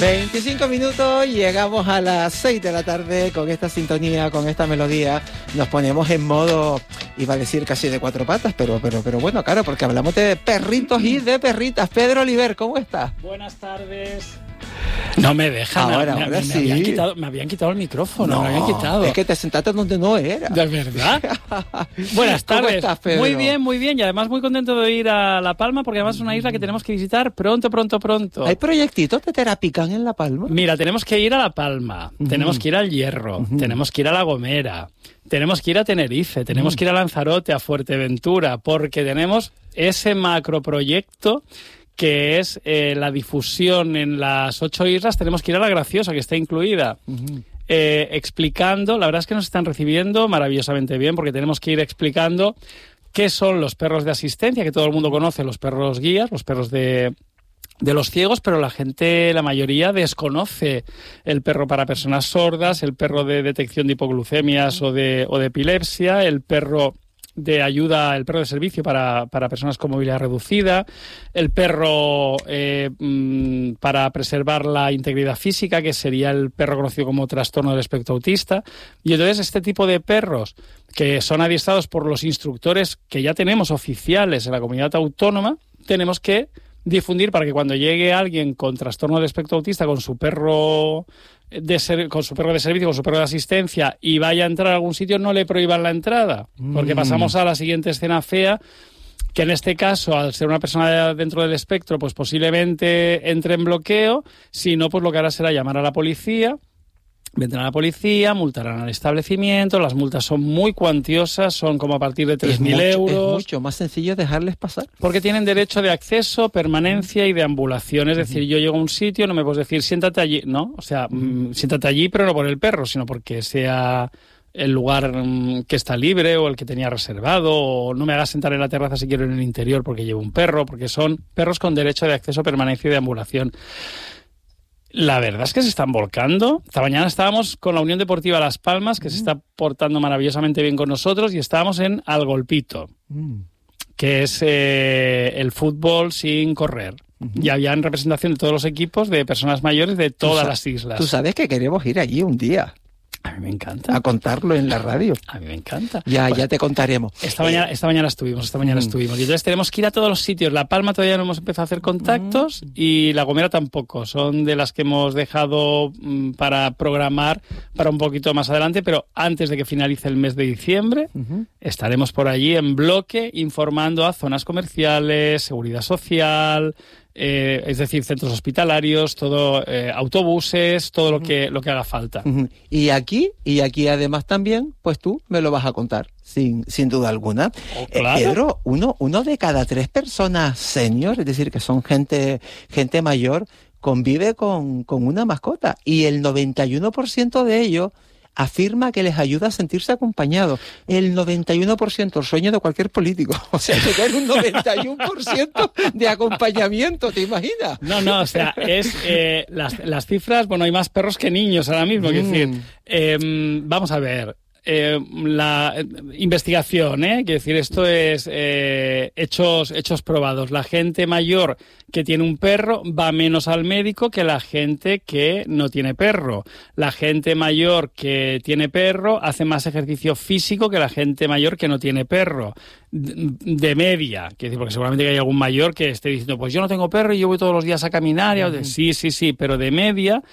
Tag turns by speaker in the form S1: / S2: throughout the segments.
S1: 25 minutos, llegamos a las 6 de la tarde con esta sintonía, con esta melodía. Nos ponemos en modo, iba a decir casi de cuatro patas, pero bueno, claro, porque hablamos de perritos y de perritas. Pedro Oliver, ¿cómo estás?
S2: Buenas tardes. No me dejan.
S1: Ahora sí.
S2: Me habían quitado el micrófono.
S1: No,
S2: me habían quitado.
S1: Es que te sentaste donde no era.
S2: ¿De verdad? Buenas tardes.
S1: ¿Cómo estás, Pedro?
S2: Muy bien. Y además muy contento de ir a La Palma, porque además es una isla que tenemos que visitar pronto.
S1: ¿Hay proyectitos de Terapicán en La Palma?
S2: Mira, tenemos que ir a La Palma, tenemos que ir al Hierro, tenemos que ir a La Gomera, tenemos que ir a Tenerife, tenemos que ir a Lanzarote, a Fuerteventura, porque tenemos ese macroproyecto que es la difusión en las 8 islas. Tenemos que ir a La Graciosa, que está incluida, explicando. La verdad es que nos están recibiendo maravillosamente bien, porque tenemos que ir explicando qué son los perros de asistencia, que todo el mundo conoce, los perros guías, los perros de los ciegos, pero la mayoría desconoce el perro para personas sordas, el perro de detección de hipoglucemias o de epilepsia, el perro de ayuda, el perro de servicio para personas con movilidad reducida, el perro para preservar la integridad física, que sería el perro conocido como trastorno del espectro autista. Y entonces este tipo de perros, que son adiestrados por los instructores que ya tenemos oficiales en la comunidad autónoma, tenemos que difundir para que cuando llegue alguien con trastorno del espectro autista con su perro de servicio, con su perro de asistencia, y vaya a entrar a algún sitio, no le prohíban la entrada, porque pasamos a la siguiente escena fea, que en este caso, al ser una persona dentro del espectro, pues posiblemente entre en bloqueo. Si no, pues lo que hará será llamar a la policía. Vendrá la policía, multarán al establecimiento. Las multas son muy cuantiosas, son como a partir de 3.000 euros.
S1: Es mucho más sencillo dejarles pasar.
S2: Porque tienen derecho de acceso, permanencia y deambulación. Es decir, yo llego a un sitio, no me puedes decir siéntate allí, ¿no? O sea, siéntate allí, pero no por el perro, sino porque sea el lugar que está libre o el que tenía reservado, o no me hagas sentar en la terraza si quiero en el interior porque llevo un perro, porque son perros con derecho de acceso, permanencia y deambulación. La verdad es que se están volcando. Esta mañana estábamos con la Unión Deportiva Las Palmas, que se está portando maravillosamente bien con nosotros, y estábamos en Al Golpito, que es el fútbol sin correr. Y había en representación de todos los equipos de personas mayores de todas las islas.
S1: Tú sabes que queremos ir allí un día.
S2: A mí me encanta.
S1: A contarlo en la radio.
S2: A mí me encanta.
S1: Ya te contaremos.
S2: Esta mañana estuvimos. Y entonces tenemos que ir a todos los sitios. La Palma todavía no hemos empezado a hacer contactos y La Gomera tampoco. Son de las que hemos dejado para programar para un poquito más adelante, pero antes de que finalice el mes de diciembre estaremos por allí en bloque informando a zonas comerciales, seguridad social, es decir, centros hospitalarios, todo, autobuses, todo lo que haga falta.
S1: Y aquí además también, pues tú me lo vas a contar, sin duda alguna.
S2: Claro.
S1: Pedro, uno de cada 3 personas senior, es decir, que son gente mayor, convive con una mascota, y el 91% de ellos afirma que les ayuda a sentirse acompañados. El 91%, el sueño de cualquier político. O sea, tener un 91% de acompañamiento, ¿te imaginas?
S2: No, o sea, es las cifras, bueno, hay más perros que niños ahora mismo, es decir, vamos a ver. La investigación, quiero decir, esto es hechos probados. La gente mayor que tiene un perro va menos al médico que la gente que no tiene perro. La gente mayor que tiene perro hace más ejercicio físico que la gente mayor que no tiene perro. De media, quiero decir, porque seguramente hay algún mayor que esté diciendo, pues yo no tengo perro y yo voy todos los días a caminar. Sí, pero de media,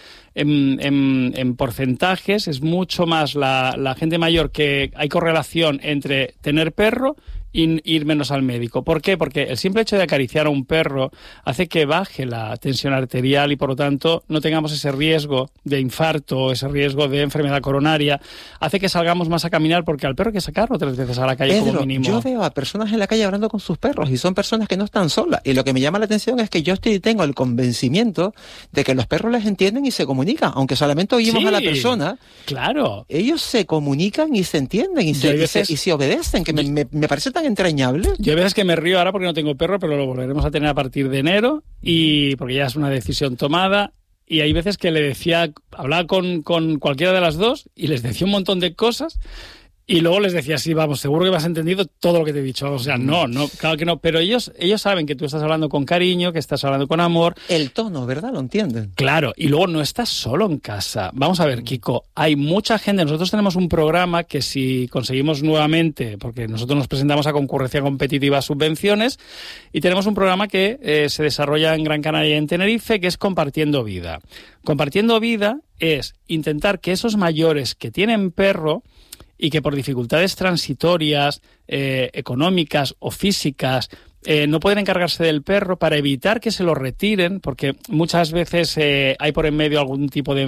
S2: en porcentajes, es mucho más la gente mayor, que hay correlación entre tener perro y ir menos al médico. ¿Por qué? Porque el simple hecho de acariciar a un perro hace que baje la tensión arterial y, por lo tanto, no tengamos ese riesgo de infarto, ese riesgo de enfermedad coronaria. Hace que salgamos más a caminar, porque al perro hay que sacarlo 3 veces a la calle,
S1: Pedro,
S2: como mínimo.
S1: Yo veo a personas en la calle hablando con sus perros y son personas que no están solas. Y lo que me llama la atención es que yo tengo el convencimiento de que los perros les entienden y se comunican. Aunque solamente oímos a la persona,
S2: claro,
S1: ellos se comunican y se entienden y se obedecen, que me parece tan entrañable.
S2: Yo hay veces que me río ahora porque no tengo perro, pero lo volveremos a tener a partir de enero, y porque ya es una decisión tomada. Y hay veces que hablaba con cualquiera de las dos y les decía un montón de cosas, Y luego les decía, sí, vamos, seguro que me has entendido todo lo que te he dicho. O sea, no, claro que no. Pero ellos saben que tú estás hablando con cariño, que estás hablando con amor.
S1: El tono, ¿verdad? Lo entienden.
S2: Claro, y luego no estás solo en casa. Vamos a ver, Kiko, hay mucha gente. Nosotros tenemos un programa que si conseguimos nuevamente, porque nosotros nos presentamos a concurrencia competitiva subvenciones, y tenemos un programa que se desarrolla en Gran Canaria y en Tenerife, que es Compartiendo Vida. Compartiendo Vida es intentar que esos mayores que tienen perro y que por dificultades transitorias, económicas o físicas, no pueden encargarse del perro, para evitar que se lo retiren, porque muchas veces hay por en medio algún tipo de